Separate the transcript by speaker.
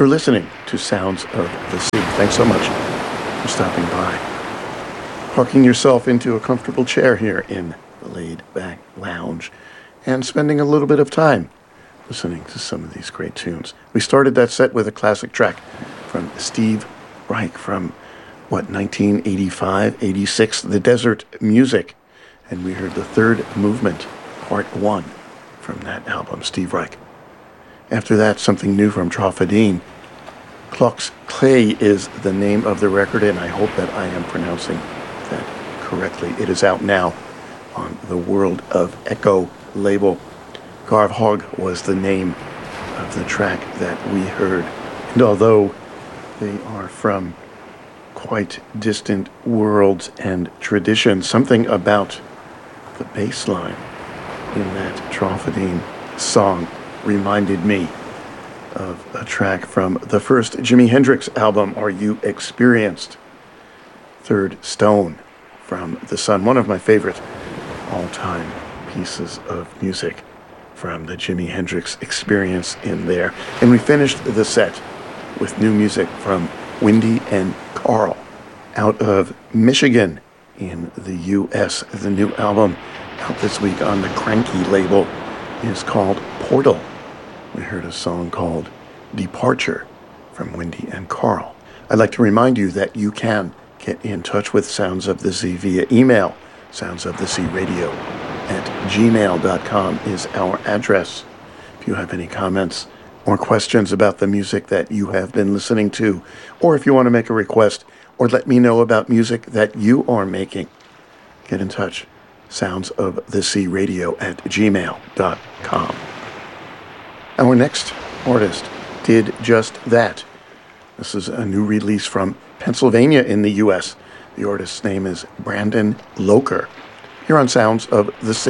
Speaker 1: You're listening to Sounds of the Sea. Thanks so much for stopping by. Parking yourself into a comfortable chair here in the laid-back lounge and spending a little bit of time listening to some of these great tunes. We started that set with a classic track from Steve Reich from, 1985, 86, The Desert Music. And we heard the third movement, part 1, from that album, Steve Reich. After that, something new from Trofadine. Clox Clay is the name of the record, and I hope that I am pronouncing that correctly. It is out now on the World of Echo label. Garv Hog was the name of the track that we heard. And although they are from quite distant worlds and traditions, something about the bass line in that Trofadine song reminded me of a track from the first Jimi Hendrix album, Are You Experienced? Third Stone from The Sun, one of my favorite all-time pieces of music from the Jimi Hendrix Experience in there. And we finished the set with new music from Wendy and Carl out of Michigan in the U.S. The new album out this week on the Cranky label is called Portal. We heard a song called Departure from Wendy and Carl. I'd like to remind you that you can get in touch with Sounds of the Sea via email. soundsofthesearadio@gmail.com is our address. If you have any comments or questions about the music that you have been listening to, or if you want to make a request or let me know about music that you are making, get in touch. soundsofthesearadio@gmail.com. Our next artist did just that. This is a new release from Pennsylvania in the U.S. The artist's name is Brandon Loker. Here on Sounds of the Sea.